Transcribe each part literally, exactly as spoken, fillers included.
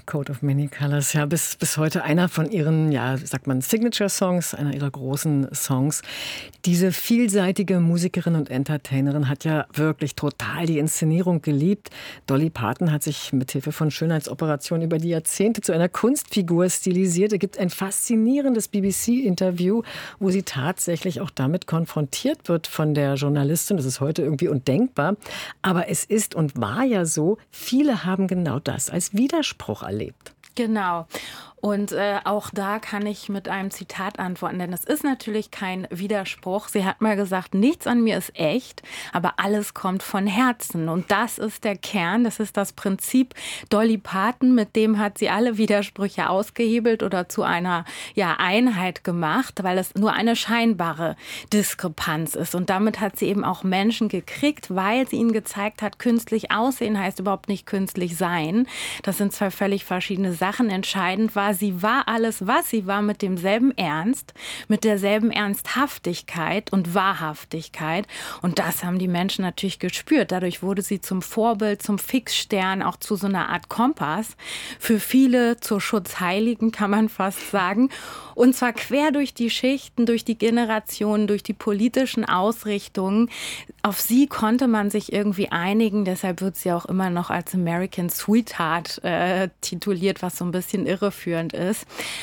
Coat of Many Colors, ja, bis, bis heute einer von ihren, ja, sagt man, Signature-Songs, einer ihrer großen Songs. Diese vielseitige Musikerin und Entertainerin hat ja wirklich total die Inszenierung geliebt. Dolly Parton hat sich mit Hilfe von Schönheitsoperationen über die Jahrzehnte zu einer Kunstfigur stilisiert. Es gibt ein faszinierendes B B C-Interview, wo sie tatsächlich auch damit konfrontiert wird von der Journalistin. Das ist heute irgendwie undenkbar. Aber es ist und war ja so, viele haben genau das als Widerspruch erlebt. Genau. Und äh, auch da kann ich mit einem Zitat antworten, denn es ist natürlich kein Widerspruch. Sie hat mal gesagt, nichts an mir ist echt, aber alles kommt von Herzen. Und das ist der Kern, das ist das Prinzip Dolly Parton, mit dem hat sie alle Widersprüche ausgehebelt oder zu einer ja, Einheit gemacht, weil es nur eine scheinbare Diskrepanz ist. Und damit hat sie eben auch Menschen gekriegt, weil sie ihnen gezeigt hat, künstlich aussehen heißt überhaupt nicht künstlich sein. Das sind zwei völlig verschiedene Sachen. Entscheidend war, sie war alles, was sie war, mit demselben Ernst, mit derselben Ernsthaftigkeit und Wahrhaftigkeit. Und das haben die Menschen natürlich gespürt. Dadurch wurde sie zum Vorbild, zum Fixstern, auch zu so einer Art Kompass. Für viele zur Schutzheiligen, kann man fast sagen. Und zwar quer durch die Schichten, durch die Generationen, durch die politischen Ausrichtungen. Auf sie konnte man sich irgendwie einigen. Deshalb wird sie auch immer noch als American Sweetheart äh, tituliert, was so ein bisschen irreführend ist.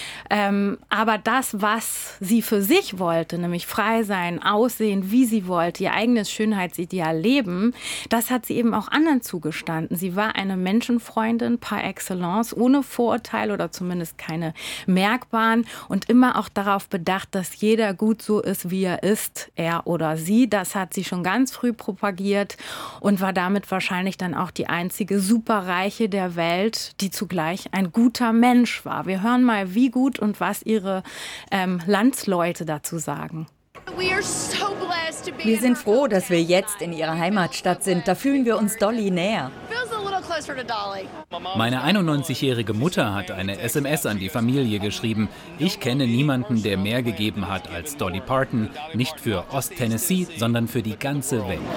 Ähm, aber das, was sie für sich wollte, nämlich frei sein, aussehen, wie sie wollte, ihr eigenes Schönheitsideal leben, das hat sie eben auch anderen zugestanden. Sie war eine Menschenfreundin par excellence, ohne Vorurteile oder zumindest keine merkbaren und immer auch darauf bedacht, dass jeder gut so ist, wie er ist, er oder sie. Das hat sie schon ganz früh propagiert und war damit wahrscheinlich dann auch die einzige Superreiche der Welt, die zugleich ein guter Mensch war. Wir hören mal, wie gut und was ihre ähm, Landsleute dazu sagen. Wir sind froh, dass wir jetzt in ihrer Heimatstadt sind. Da fühlen wir uns Dolly näher. Meine einundneunzigjährige Mutter hat eine S M S an die Familie geschrieben. Ich kenne niemanden, der mehr gegeben hat als Dolly Parton. Nicht für Ost-Tennessee, sondern für die ganze Welt.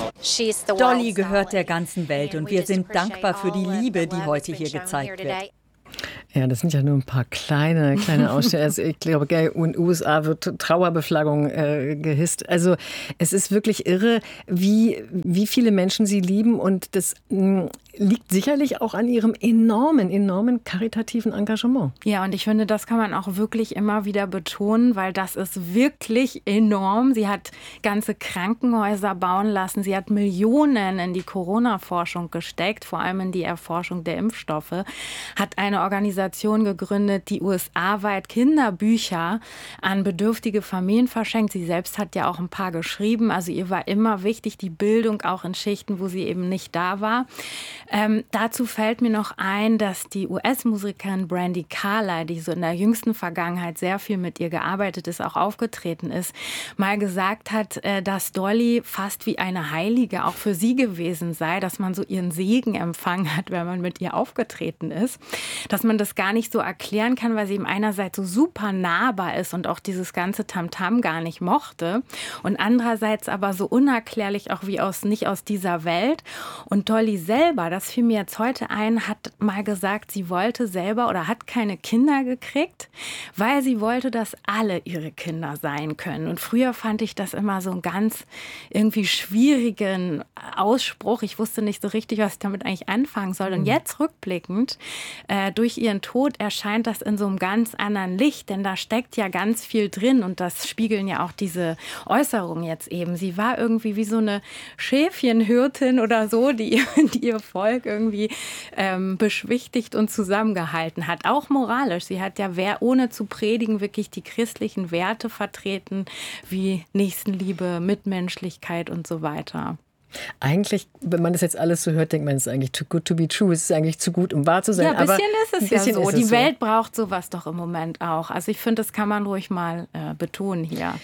Dolly gehört der ganzen Welt und wir sind dankbar für die Liebe, die heute hier gezeigt wird. Ja, das sind ja nur ein paar kleine, kleine Ausschnitte. Also ich glaube, in den U S A wird Trauerbeflaggung äh, gehisst. Also es ist wirklich irre, wie, wie viele Menschen sie lieben. Und das mh, liegt sicherlich auch an ihrem enormen, enormen karitativen Engagement. Ja, und ich finde, das kann man auch wirklich immer wieder betonen, weil das ist wirklich enorm. Sie hat ganze Krankenhäuser bauen lassen. Sie hat Millionen in die Corona-Forschung gesteckt, vor allem in die Erforschung der Impfstoffe. Hat eine Organisation gegründet, die U S A-weit Kinderbücher an bedürftige Familien verschenkt. Sie selbst hat ja auch ein paar geschrieben. Also ihr war immer wichtig, die Bildung auch in Schichten, wo sie eben nicht da war. Ähm, dazu fällt mir noch ein, dass die U S-Musikerin Brandi Carlile, die so in der jüngsten Vergangenheit sehr viel mit ihr gearbeitet ist, auch aufgetreten ist, mal gesagt hat, äh, dass Dolly fast wie eine Heilige auch für sie gewesen sei, dass man so ihren Segen empfangen hat, wenn man mit ihr aufgetreten ist. Dass man das gar nicht so erklären kann, weil sie ihm einerseits so super nahbar ist und auch dieses ganze Tamtam gar nicht mochte und andererseits aber so unerklärlich auch wie aus nicht aus dieser Welt. Und Dolly selber, das fiel mir jetzt heute ein, hat mal gesagt, sie wollte selber oder hat keine Kinder gekriegt, weil sie wollte, dass alle ihre Kinder sein können. Und früher fand ich das immer so einen ganz irgendwie schwierigen Ausspruch. Ich wusste nicht so richtig, was ich damit eigentlich anfangen soll. Und jetzt rückblickend, äh, durch ihren Tod erscheint das in so einem ganz anderen Licht, denn da steckt ja ganz viel drin und das spiegeln ja auch diese Äußerungen jetzt eben. Sie war irgendwie wie so eine Schäfchenhirtin oder so, die, die ihr Volk irgendwie ähm, beschwichtigt und zusammengehalten hat, auch moralisch. Sie hat ja, wer, ohne zu predigen, wirklich die christlichen Werte vertreten, wie Nächstenliebe, Mitmenschlichkeit und so weiter. Eigentlich, wenn man das jetzt alles so hört, denkt man, es ist eigentlich too good to be true. Es ist eigentlich zu gut, um wahr zu sein. Ja, ein bisschen aber ist es ja so. Die so. Welt braucht sowas doch im Moment auch. Also ich finde, das kann man ruhig mal äh, betonen hier.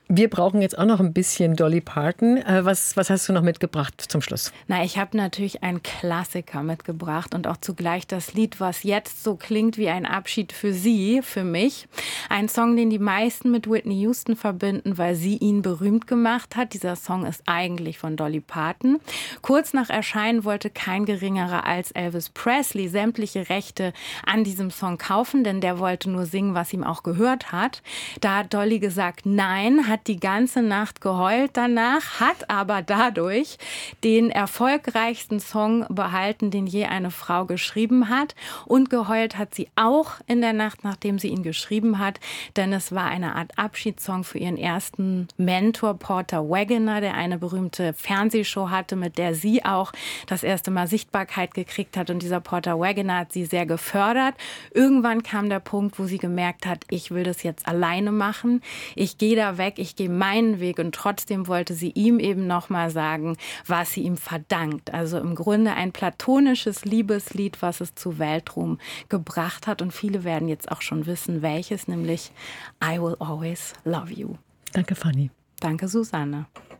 Wir brauchen jetzt auch noch ein bisschen Dolly Parton. Was, was hast du noch mitgebracht zum Schluss? Na, ich habe natürlich einen Klassiker mitgebracht und auch zugleich das Lied, was jetzt so klingt wie ein Abschied für sie, für mich. Ein Song, den die meisten mit Whitney Houston verbinden, weil sie ihn berühmt gemacht hat. Dieser Song ist eigentlich von Dolly Parton. Kurz nach Erscheinen wollte kein Geringerer als Elvis Presley sämtliche Rechte an diesem Song kaufen, denn der wollte nur singen, was ihm auch gehört hat. Da hat Dolly gesagt, nein, hat die ganze Nacht geheult danach, hat aber dadurch den erfolgreichsten Song behalten, den je eine Frau geschrieben hat. Und geheult hat sie auch in der Nacht, nachdem sie ihn geschrieben hat, denn es war eine Art Abschiedssong für ihren ersten Mentor Porter Wagoner, der eine berühmte Fernsehshow hatte, mit der sie auch das erste Mal Sichtbarkeit gekriegt hat. Und dieser Porter Wagoner hat sie sehr gefördert. Irgendwann kam der Punkt, wo sie gemerkt hat, ich will das jetzt alleine machen. Ich gehe da weg, ich gehe meinen Weg. Und trotzdem wollte sie ihm eben nochmal sagen, was sie ihm verdankt. Also im Grunde ein platonisches Liebeslied, was es zu Weltruhm gebracht hat. Und viele werden jetzt auch schon wissen, welches, nämlich I Will Always Love You. Danke, Fanny. Danke, Susanne.